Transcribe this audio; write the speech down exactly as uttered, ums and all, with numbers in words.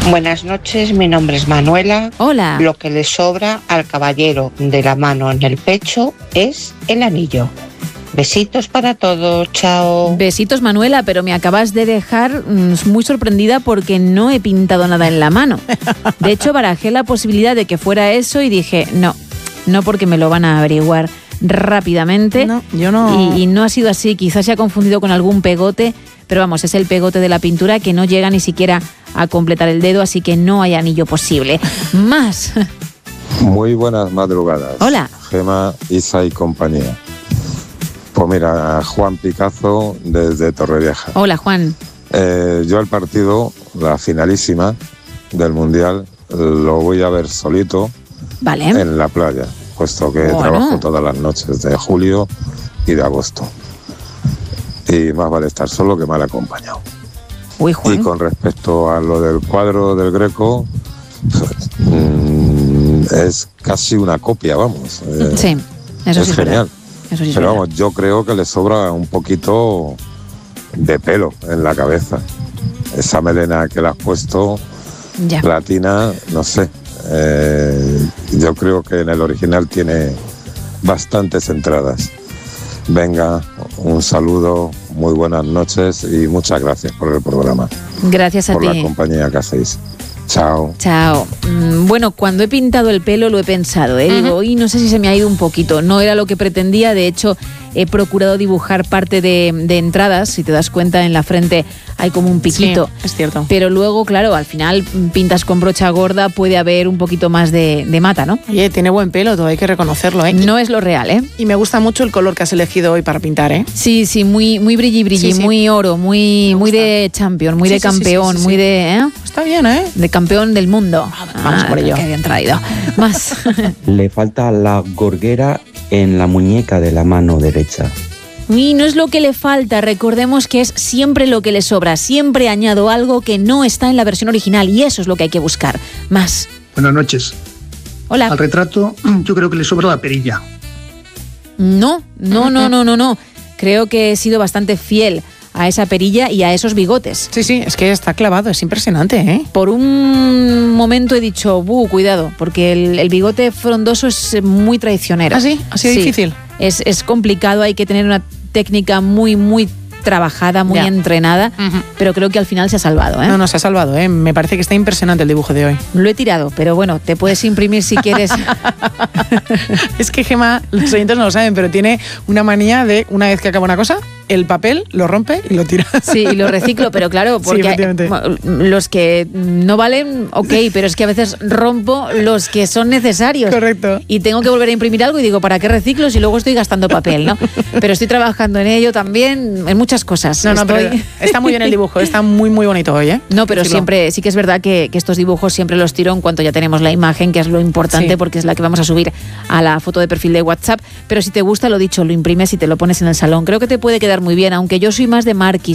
Buenas noches, mi nombre es Manuela. Hola. Lo que le sobra al caballero de la mano en el pecho es el anillo. Besitos para todos, chao. Besitos, Manuela, pero me acabas de dejar mmm, muy sorprendida porque no he pintado nada en la mano. De hecho, barajé la posibilidad de que fuera eso y dije, no, no porque me lo van a averiguar rápidamente. No, yo no. Y, y no ha sido así, quizás se ha confundido con algún pegote, pero vamos, es el pegote de la pintura que no llega ni siquiera a completar el dedo, así que no hay anillo posible. Más. Muy buenas madrugadas. Hola. Gema, Isa y compañía. Pues mira, Juan Picazo desde Torrevieja. Hola, Juan. Eh, yo el partido, la finalísima del Mundial, lo voy a ver solito. Vale. En la playa, puesto que bueno. trabajo todas las noches de julio y de agosto. Y más vale estar solo que mal acompañado. Uy, Juan. Y con respecto a lo del cuadro del Greco, mmm, es casi una copia, vamos. Eh, sí, eso es sí es genial. verdad. Eso sí es Pero verdad. vamos, yo creo que le sobra un poquito de pelo en la cabeza. Esa melena que le has puesto, ya. platina, no sé. Eh, yo creo que en el original tiene bastantes entradas. Venga, un saludo, muy buenas noches y muchas gracias por el programa. Gracias a por ti. Por la compañía que hacéis. Chao. Chao. Mm, Bueno, cuando he pintado el pelo lo he pensado, ¿eh? Digo, y no sé si se me ha ido un poquito. No era lo que pretendía, de hecho he procurado dibujar parte de, de entradas. Si te das cuenta, en la frente hay como un piquito. Sí, es cierto. Pero luego, claro, al final pintas con brocha gorda, puede haber un poquito más de, de mata, ¿no? Oye, tiene buen pelo, todo hay que reconocerlo, ¿eh? No es lo real, ¿eh? Y me gusta mucho el color que has elegido hoy para pintar, ¿eh? Sí, sí, muy, muy brilli brilli, Sí, sí. muy oro, muy, muy de champion, muy Sí, de sí, sí, campeón, sí, sí, muy sí. de... ¿eh? Está bien, ¿eh? De campeón del mundo. Vamos por ello. Que habían traído. Más. Le falta la gorguera en la muñeca de la mano derecha. Y no es lo que le falta, recordemos que es siempre lo que le sobra. Siempre añado algo que no está en la versión original y eso es lo que hay que buscar. Más. Buenas noches. Hola. Al retrato yo creo que le sobra la perilla. No, no, no, no, no, no. Creo que he sido bastante fiel a esa perilla y a esos bigotes. Sí, sí, es que está clavado, es impresionante, ¿eh? Por un momento he dicho, buh, cuidado, porque el, el bigote frondoso es muy traicionero. ¿Ah, sí? ¿Ha sido Sí. difícil? Es, es complicado, hay que tener una técnica muy, muy trabajada, muy Ya. entrenada, Ujú. pero creo que al final se ha salvado, ¿eh? No, no, se ha salvado, ¿eh? Me parece que está impresionante el dibujo de hoy. Lo he tirado, pero bueno, te puedes imprimir si quieres. Es que Gema, los oyentes no lo saben, pero tiene una manía de, una vez que acaba una cosa, el papel lo rompe y lo tira. Sí, y lo reciclo, pero claro, Sí, porque efectivamente. los que no valen, ok, pero es que a veces rompo los que son necesarios. Correcto. Y tengo que volver a imprimir algo y digo, ¿para qué reciclo si luego estoy gastando papel, no? Pero estoy trabajando en ello también, en muchas cosas. No, no, Estoy- pero está muy bien el dibujo, está muy, muy bonito hoy, ¿eh? No, pero Decirlo. siempre, sí que es verdad que, que estos dibujos siempre los tiro en cuanto ya tenemos la imagen, que es lo importante, Sí. porque es la que vamos a subir a la foto de perfil de WhatsApp. Pero si te gusta, lo dicho, lo imprimes y te lo pones en el salón. Creo que te puede quedar muy bien, aunque yo soy más de marquis.